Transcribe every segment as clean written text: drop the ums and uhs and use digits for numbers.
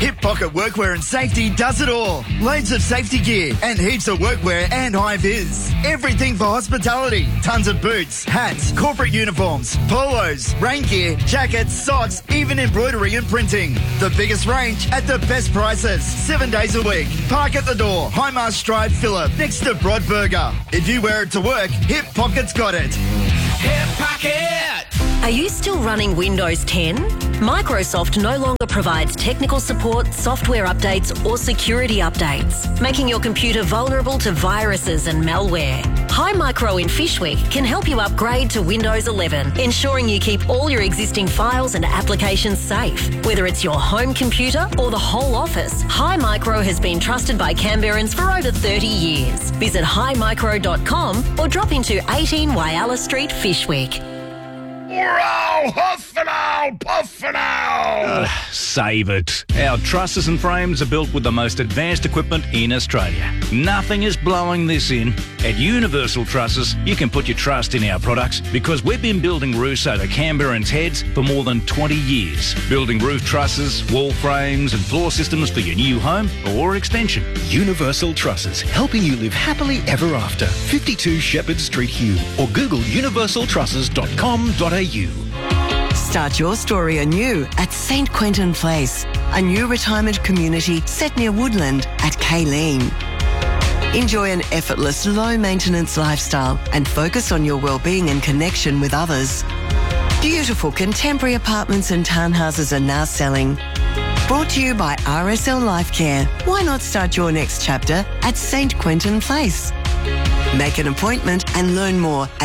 Hip Pocket Workwear and Safety does it all. Loads of safety gear and heaps of workwear and high vis. Everything for hospitality. Tons of boots, hats, corporate uniforms, polos, rain gear, jackets, socks, even embroidery and printing. The biggest range at the best prices. 7 days a week. Park at the door. Highmast Drive, Phillip, next to Broadburger. If you wear it to work, Hip Pocket's got it. Hip Pocket! Are you still running Windows 10? Microsoft no longer provides technical support, software updates or security updates, making your computer vulnerable to viruses and malware. Hi Micro in Fishwick can help you upgrade to Windows 11, ensuring you keep all your existing files and applications safe. Whether it's your home computer or the whole office, Hi Micro has been trusted by Canberrans for over 30 years. Visit highmicro.com or drop into 18 Wyalla Street, Fishwick. Hurrah! Huff and owl! Puff and owl! Save it. Our trusses and frames are built with the most advanced equipment in Australia. Nothing is blowing this in. At Universal Trusses, you can put your trust in our products because we've been building roofs over Canberrans' heads for more than 20 years. Building roof trusses, wall frames and floor systems for your new home or extension. Universal Trusses, helping you live happily ever after. 52 Shepherd Street, Hugh, or Google universaltrusses.com.au. Start your story anew at St Quentin Place, a new retirement community set near Woodland at Kayleen. Enjoy an effortless, low-maintenance lifestyle and focus on your well-being and connection with others. Beautiful contemporary apartments and townhouses are now selling. Brought to you by RSL Life Care. Why not start your next chapter at St Quentin Place? Make an appointment and learn more at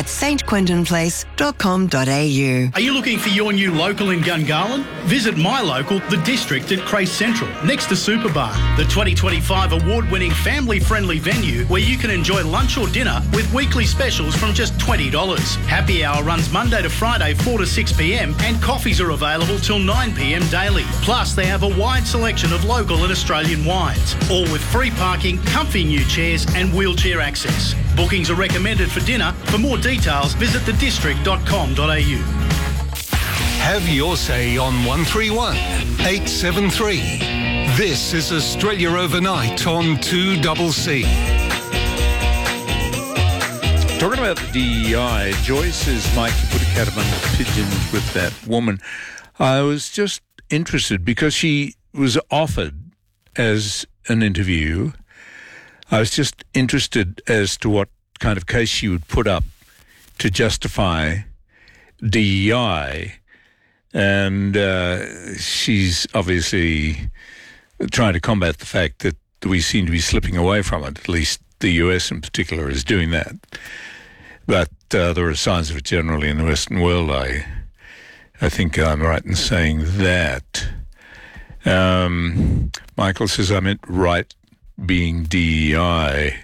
stquentinplace.com.au. Are you looking for your new local in Gungahlin? Visit my local, The District at Crace Central, next to Superbar, the 2025 award-winning family-friendly venue where you can enjoy lunch or dinner with weekly specials from just $20. Happy hour runs Monday to Friday 4 to 6 p.m. and coffees are available till 9 p.m. daily. Plus, they have a wide selection of local and Australian wines, all with free parking, comfy new chairs and wheelchair access. Bookings are recommended for dinner. For more details, visit thedistrict.com.au. Have your say on 131 873. This is Australia Overnight on 2CC. Talking about the DEI, Joyce says, Mike, you put a cat among the pigeons with that woman. I was just interested because she was offered as an interview. I was just interested as to what kind of case she would put up to justify DEI. And she's obviously trying to combat the fact that we seem to be slipping away from it. At least the US in particular is doing that. But there are signs of it generally in the Western world. I think I'm right in saying that. Michael says I meant right being DEI.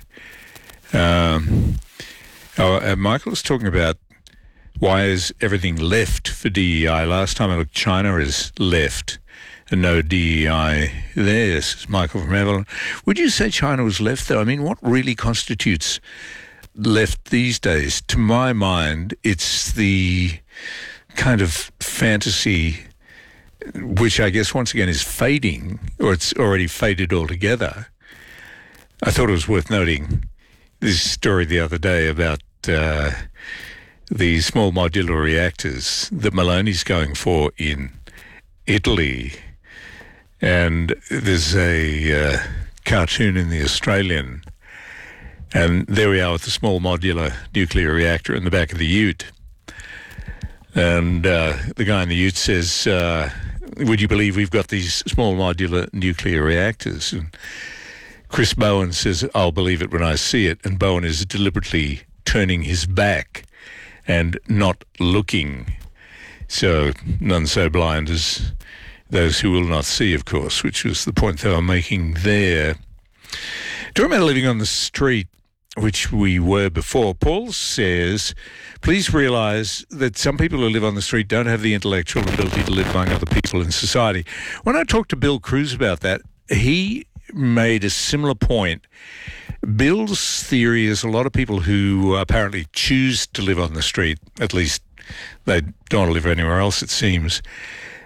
Michael's talking about why is everything left for DEI. Last time I looked, China is left and no DEI there, says Michael from Evelyn. Would you say China was left, though? I mean, what really constitutes left these days? To my mind, it's the kind of fantasy which I guess once again is fading, or it's already faded altogether. I thought it was worth noting this story the other day about the small modular reactors that Maloney's going for in Italy. And there's a cartoon in The Australian, and there we are with the small modular nuclear reactor in the back of the ute. And the guy in the ute says, would you believe we've got these small modular nuclear reactors? And Chris Bowen says, I'll believe it when I see it. And Bowen is deliberately turning his back and not looking. So none so blind as those who will not see, of course, which was the point they were making there. Talking about living on the street, which we were before, Paul says, please realise that some people who live on the street don't have the intellectual ability to live among other people in society. When I talked to Bill Cruz about that, he made a similar point. Bill's theory is a lot of people who apparently choose to live on the street, at least they don't want to live anywhere else, it seems,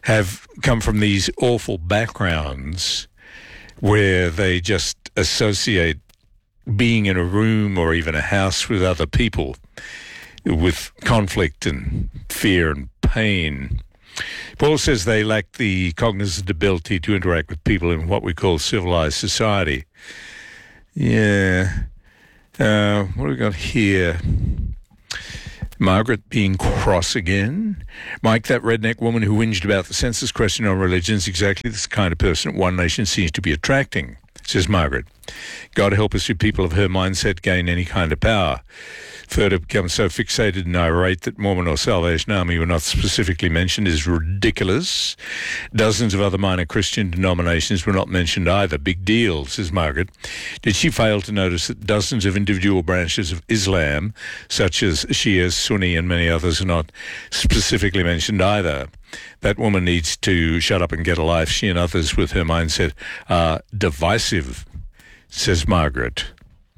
have come from these awful backgrounds where they just associate being in a room or even a house with other people with conflict and fear and pain. Paul says they lack the cognizant ability to interact with people in what we call civilized society. Yeah. What have we got here? Margaret being cross again. Mike, that redneck woman who whinged about the census question on religion is exactly the kind of person One Nation seems to be attracting, says Margaret. God help us if people of her mindset gain any kind of power. Further become so fixated and irate that Mormon or Salvation Army were not specifically mentioned is ridiculous. Dozens of other minor Christian denominations were not mentioned either. Big deal, says Margaret. Did she fail to notice that dozens of individual branches of Islam, such as Shia, Sunni and many others, are not specifically mentioned either? That woman needs to shut up and get a life. She and others with her mindset are divisive, says Margaret.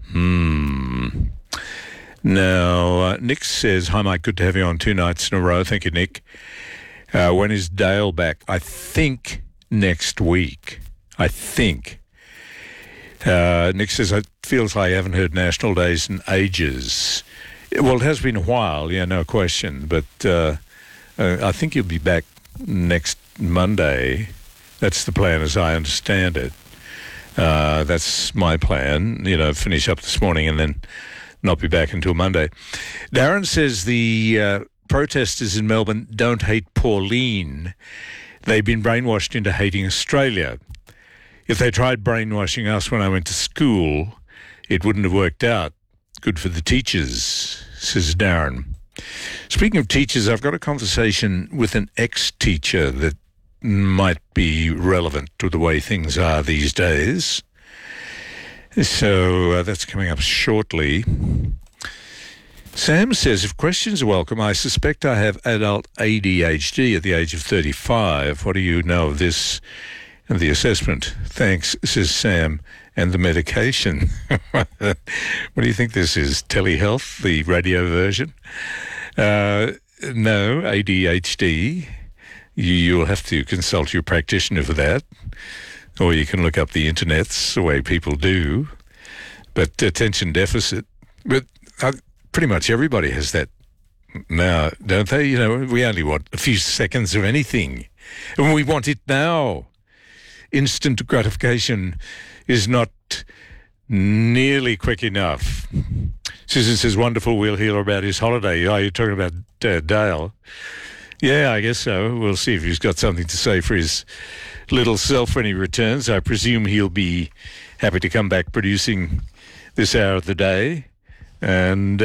Now, Nick says, hi, Mike, good to have you on 2 nights in a row. Thank you, Nick. When is Dale back? I think next week. I think. Nick says, it feels like I haven't heard National Days in ages. Well, it has been a while, yeah, no question. But I think you'll be back next Monday. That's the plan as I understand it. That's my plan, finish up this morning and then not be back until Monday. Darren says the protesters in Melbourne don't hate Pauline. They've been brainwashed into hating Australia. If they tried brainwashing us when I went to school, it wouldn't have worked out. Good for the teachers, says Darren. Speaking of teachers, I've got a conversation with an ex-teacher that might be relevant to the way things are these days. So that's coming up shortly. Sam says, if questions are welcome, I suspect I have adult ADHD at the age of 35. What do you know of this and the assessment? Thanks, says Sam. And the medication. What do you think this is? Telehealth, the radio version? No, ADHD. You'll have to consult your practitioner for that. Or you can look up the internets, the way people do. But attention deficit. But pretty much everybody has that now, don't they? We only want a few seconds of anything. And we want it now. Instant gratification is not nearly quick enough. Susan says, wonderful, we'll hear about his holiday. Oh, you're talking about Dale? Yeah, I guess so. We'll see if he's got something to say for his little self when he returns. I presume he'll be happy to come back producing this hour of the day and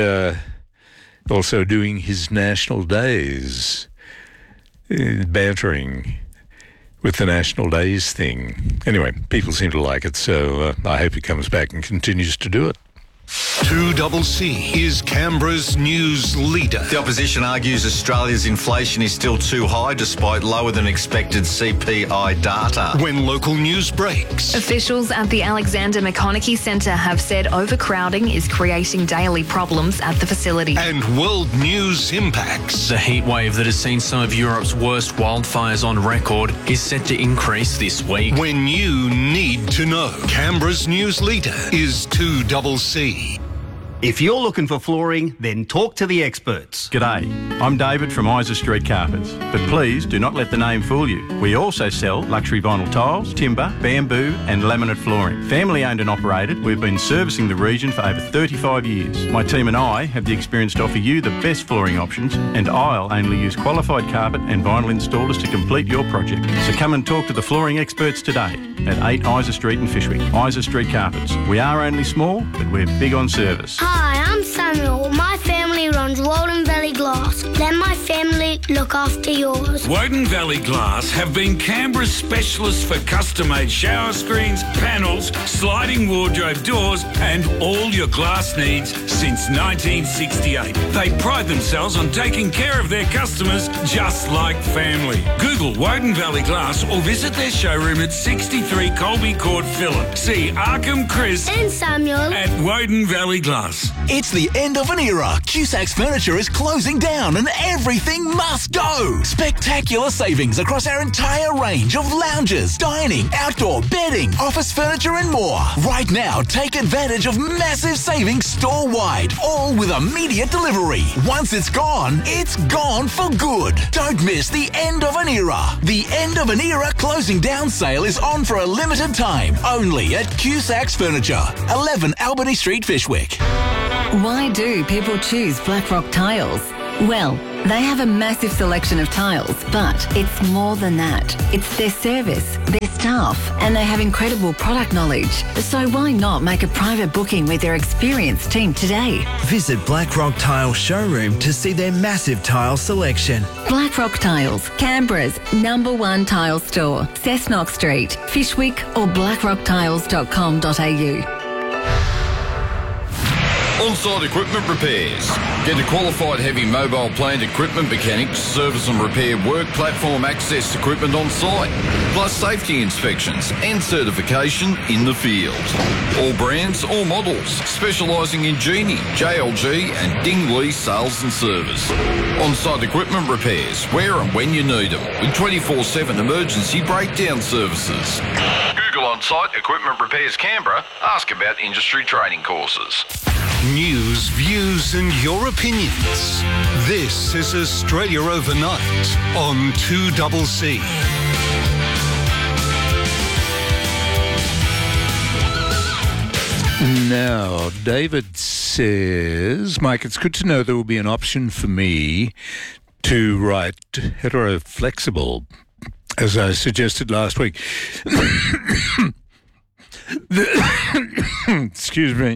also doing his national days, bantering with the national days thing. Anyway, people seem to like it, so I hope he comes back and continues to do it. 2CC is Canberra's news leader. The opposition argues Australia's inflation is still too high despite lower than expected CPI data. When local news breaks. Officials at the Alexander McConaughey Centre have said overcrowding is creating daily problems at the facility. And world news impacts. The heat wave that has seen some of Europe's worst wildfires on record is set to increase this week. When you need to know. Canberra's news leader is 2CC. If you're looking for flooring, then talk to the experts. G'day, I'm David from Isa Street Carpets, but please do not let the name fool you. We also sell luxury vinyl tiles, timber, bamboo and laminate flooring. Family owned and operated, we've been servicing the region for over 35 years. My team and I have the experience to offer you the best flooring options, and I'll only use qualified carpet and vinyl installers to complete your project. So come and talk to the flooring experts today at 8 Isa Street in Fishwick. Isa Street Carpets. We are only small, but we're big on service. Hi, I'm Samuel. My family runs Woden Valley Glass. Let my family look after yours. Woden Valley Glass have been Canberra's specialists for custom-made shower screens, panels, sliding wardrobe doors and all your glass needs since 1968. They pride themselves on taking care of their customers just like family. Google Woden Valley Glass or visit their showroom at 63 Colby Court, Phillip. See Arkham Chris and Samuel at Woden Valley Glass. It's the end of an era. Cusac's Furniture is closing down and everything must go. Spectacular savings across our entire range of lounges, dining, outdoor, bedding, office furniture and more. Right now, take advantage of massive savings store-wide, all with immediate delivery. Once it's gone for good. Don't miss the end of an era. The end of an era closing down sale is on for a limited time, only at Cusacks Furniture, 11 Albany Street, Fishwick. Why do people choose Blackrock Tiles? Well, they have a massive selection of tiles, but it's more than that. It's their service, their staff, and they have incredible product knowledge. So why not make a private booking with their experienced team today? Visit Blackrock Tile Showroom to see their massive tile selection. Blackrock Tiles, Canberra's #1 tile store, Cessnock Street, Fishwick or blackrocktiles.com.au. On-site equipment repairs. Get a qualified heavy mobile plant equipment mechanic to service and repair work platform access equipment on site, plus safety inspections and certification in the field. All brands, all models, specialising in Genie, JLG and Dingley sales and service. On-site equipment repairs, where and when you need them, with 24/7 emergency breakdown services. Google On-site Equipment Repairs Canberra. Ask about industry training courses. News, views and your opinions. This is Australia Overnight on 2CC. Now, David says, Mike, it's good to know there will be an option for me to write heteroflexible, as I suggested last week. Excuse me.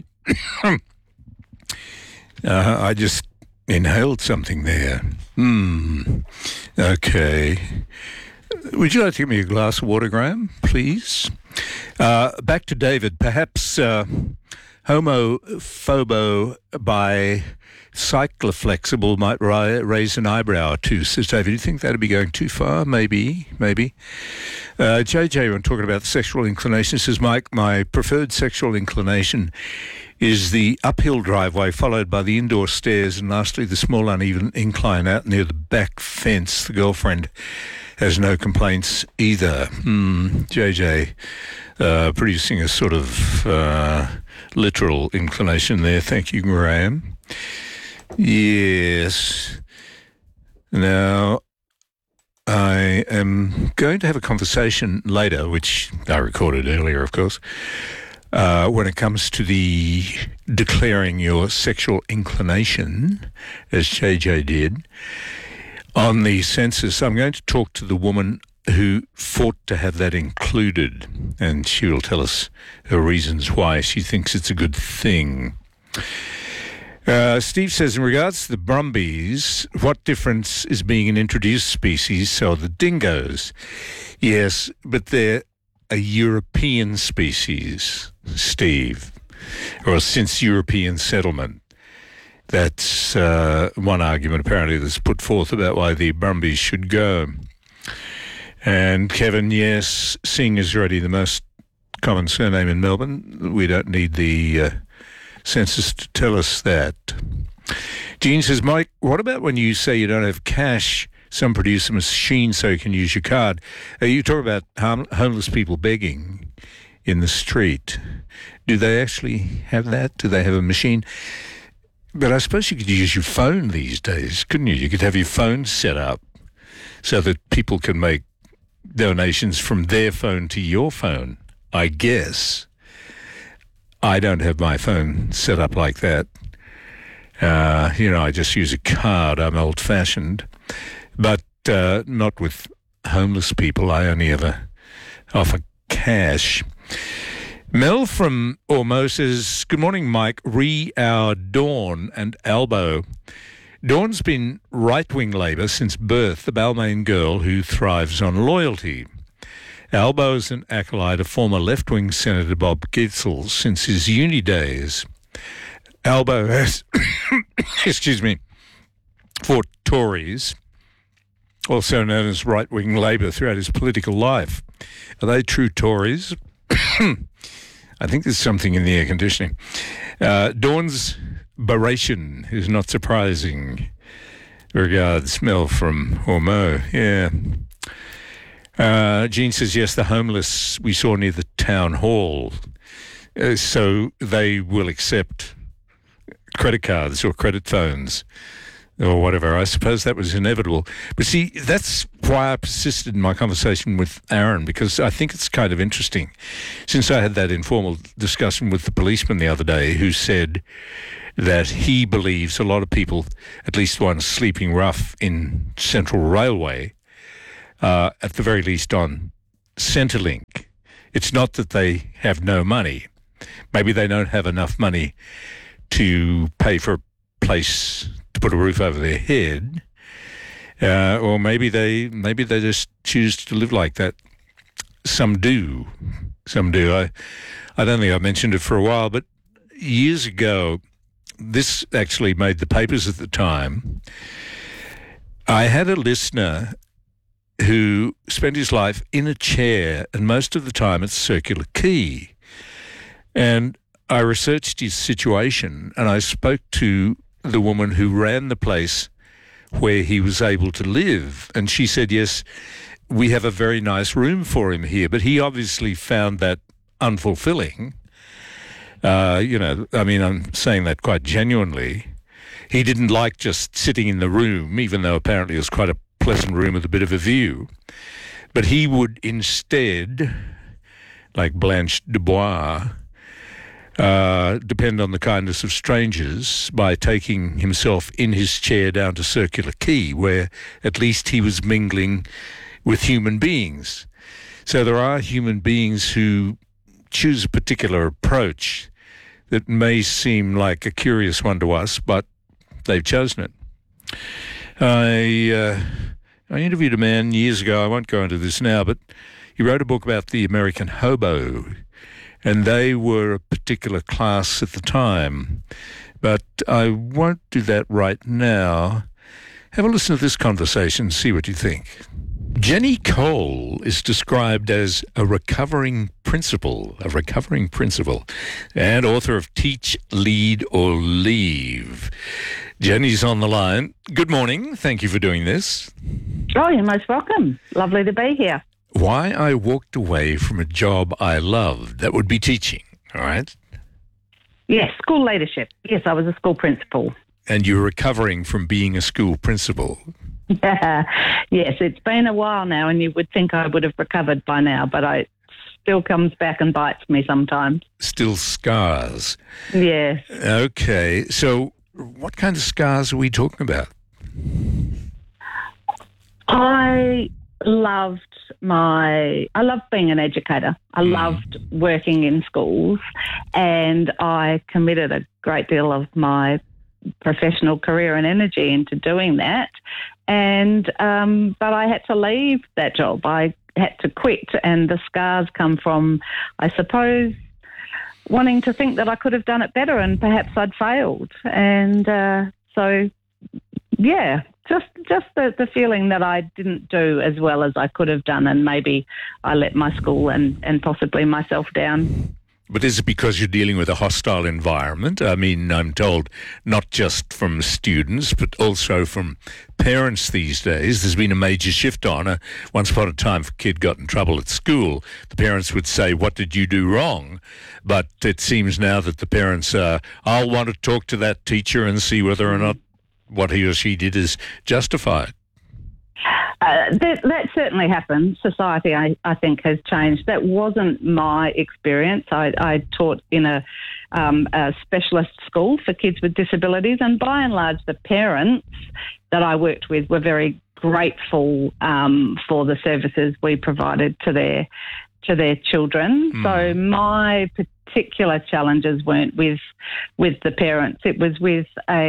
I just inhaled something there. Okay. Would you like to give me a glass of water, Graham, please? Back to David. Perhaps homophobo by cycloflexible might raise an eyebrow or two, says David. Do you think that would be going too far? Maybe. JJ, when talking about sexual inclination, says, Mike, my preferred sexual inclination is the uphill driveway followed by the indoor stairs and lastly the small uneven incline out near the back fence. The girlfriend has no complaints either. JJ producing a sort of literal inclination there. Thank you, Graham. Yes. Now, I am going to have a conversation later, which I recorded earlier, of course, when it comes to the declaring your sexual inclination, as JJ did, on the census. I'm going to talk to the woman who fought to have that included, and she will tell us her reasons why she thinks it's a good thing. Steve says, in regards to the brumbies, what difference is being an introduced species? So the dingoes. Yes, but they're a European species, Steve, or since European settlement. That's one argument apparently that's put forth about why the brumbies should go. And Kevin, yes, Singh is already the most common surname in Melbourne. We don't need the census to tell us that. Jean says, Mike, what about when you say you don't have cash, some produce a machine so you can use your card? You talk about homeless people begging in the street. Do they actually have that? Do they have a machine? But I suppose you could use your phone these days, couldn't you? You could have your phone set up so that people can make donations from their phone to your phone, I guess. I don't have my phone set up like that. I just use a card. I'm old-fashioned. But not with homeless people. I only ever offer cash. Mel from Ormo says, good morning, Mike. Our Dawn and Albo. Dawn's been right-wing Labor since birth, the Balmain girl who thrives on loyalty. Albo's an acolyte of former left-wing Senator Bob Gitzel since his uni days. Albo has, fought Tories, also known as right-wing Labor, throughout his political life. Are they true Tories? I think there's something in the air conditioning. Dawn's Baration is not surprising. Regards, Mel from Ormeau. Yeah. Jean says, yes, the homeless we saw near the town hall. So they will accept credit cards or credit phones or whatever. I suppose that was inevitable. But see, that's why I persisted in my conversation with Aaron, because I think it's kind of interesting. Since I had that informal discussion with the policeman the other day, who said that he believes a lot of people, at least ones sleeping rough in Central Railway, at the very least on Centrelink, it's not that they have no money. Maybe they don't have enough money to pay for a place to put a roof over their head, or maybe they just choose to live like that. Some do. I don't think I mentioned it for a while, but years ago, this actually made the papers at the time. I had a listener who spent his life in a chair, and most of the time at Circular Quay. And I researched his situation, and I spoke to the woman who ran the place where he was able to live. And she said, yes, we have a very nice room for him here, but he obviously found that unfulfilling. I'm saying that quite genuinely. He didn't like just sitting in the room, even though apparently it was quite a pleasant room with a bit of a view. But he would instead, like Blanche Dubois, depend on the kindness of strangers by taking himself in his chair down to Circular Quay, where at least he was mingling with human beings. So there are human beings who choose a particular approach that may seem like a curious one to us, but they've chosen it. I interviewed a man years ago, I won't go into this now, but he wrote a book about the American hobo, and they were a particular class at the time. But I won't do that right now. Have a listen to this conversation, see what you think. Jenny Cole is described as a recovering principal, and author of Teach, Lead or Leave. Jenny's on the line. Good morning. Thank you for doing this. Oh, you're most welcome. Lovely to be here. Why I walked away from a job I loved. That would be teaching, all right? Yes, school leadership. Yes, I was a school principal. And you're recovering from being a school principal. Yes, it's been a while now, and you would think I would have recovered by now, but it still comes back and bites me sometimes. Still scars. Yes. Okay, so what kind of scars are we talking about? I loved being an educator. I loved working in schools, and I committed a great deal of my professional career and energy into doing that. And but I had to leave that job. I had to quit, and the scars come from, I suppose, wanting to think that I could have done it better and perhaps I'd failed. And so, yeah, just the feeling that I didn't do as well as I could have done, and maybe I let my school and possibly myself down. But is it because you're dealing with a hostile environment? I mean, I'm told not just from students, but also from parents these days. There's been a major shift on. Once upon a time, if a kid got in trouble at school, the parents would say, what did you do wrong? But it seems now that the parents I'll want to talk to that teacher and see whether or not what he or she did is justified. That certainly happens. Society, I think, has changed. That wasn't my experience. I taught in a specialist school for kids with disabilities, and by and large, the parents that I worked with were very grateful for the services we provided to their children. So my particular challenges weren't with the parents. It was with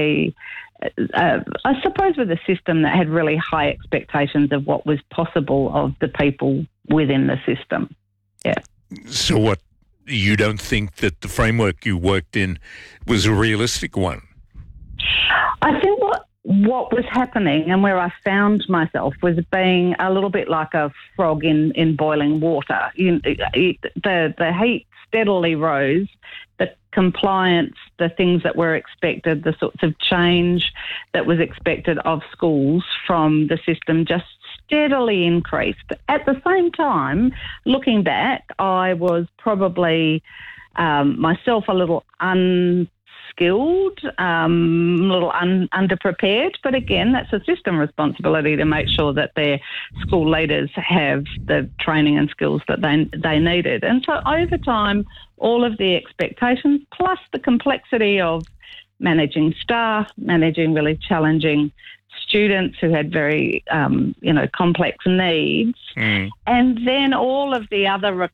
I suppose with a system that had really high expectations of what was possible of the people within the system. Yeah. So what, you don't think that the framework you worked in was a realistic one? I think what was happening and where I found myself was being a little bit like a frog in boiling water. The heat steadily rose, the compliance, the things that were expected, the sorts of change that was expected of schools from the system just steadily increased. At the same time, looking back, I was probably myself a little unskilled, a little underprepared. But again, that's a system responsibility to make sure that their school leaders have the training and skills that they needed. And so over time, all of the expectations plus the complexity of managing staff, managing really challenging students who had very, complex needs, and then all of the other